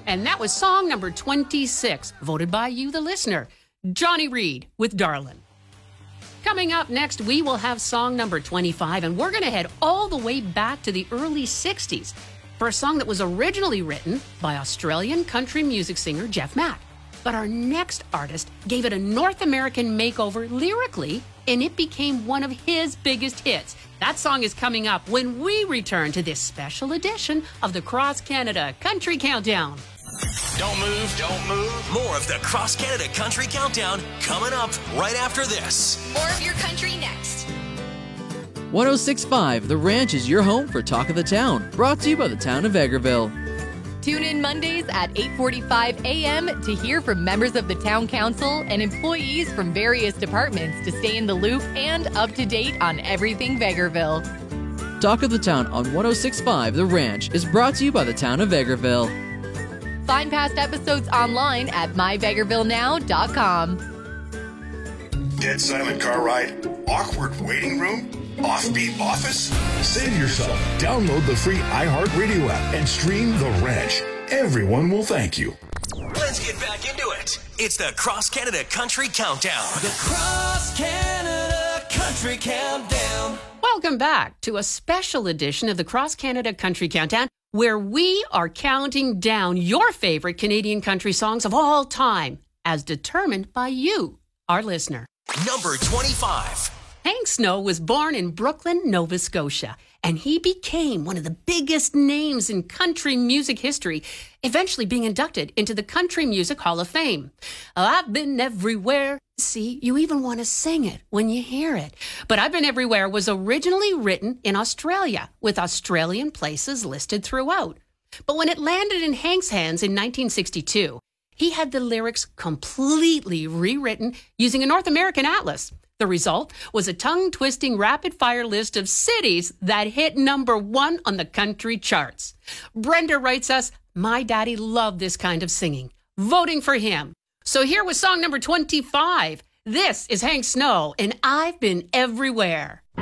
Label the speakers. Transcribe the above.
Speaker 1: And that was song number 26, voted by you, the listener, Johnny Reed with Darlin'. Coming up next, we will have song number 25, and we're going to head all the way back to the early 60s for a song that was originally written by Australian country music singer Jeff Mack. But our next artist gave it a North American makeover lyrically, and it became one of his biggest hits. That song is coming up when we return to this special edition of the Cross Canada Country Countdown.
Speaker 2: Don't move, don't move. More of the Cross Canada Country Countdown coming up right after this.
Speaker 3: More of your country next.
Speaker 4: 106.5 The Ranch is your home for Talk of the Town, brought to you by the town of Vegreville.
Speaker 5: Tune in Mondays at 8:45 a.m. to hear from members of the Town Council and employees from various departments to stay in the loop and up to date on everything Vegreville.
Speaker 4: Talk of the Town on 106.5 The Ranch is brought to you by the town of Vegreville.
Speaker 5: Find past episodes online at myvegrevillenow.com.
Speaker 6: Dead silent car ride? Awkward waiting room? Offbeat office? Save yourself. Download the free iHeartRadio app and stream The Ranch. Everyone will thank you.
Speaker 2: Let's get back into it. It's the Cross Canada Country Countdown.
Speaker 7: The Cross Canada Country Countdown.
Speaker 1: Welcome back to a special edition of the Cross Canada Country Countdown, where we are counting down your favorite Canadian country songs of all time, as determined by you, our listener.
Speaker 2: Number 25.
Speaker 1: Hank Snow was born in Brooklyn, Nova Scotia, and he became one of the biggest names in country music history, eventually being inducted into the Country Music Hall of Fame. I've been everywhere. See, you even want to sing it when you hear it. But I've Been Everywhere was originally written in Australia, with Australian places listed throughout. But when it landed in Hank's hands in 1962, he had the lyrics completely rewritten using a North American atlas. The result was a tongue-twisting rapid-fire list of cities that hit number 1 on the country charts. Brenda writes us, "My daddy loved this kind of singing," voting for him. So here was song number 25. This is Hank Snow, and I've Been Everywhere.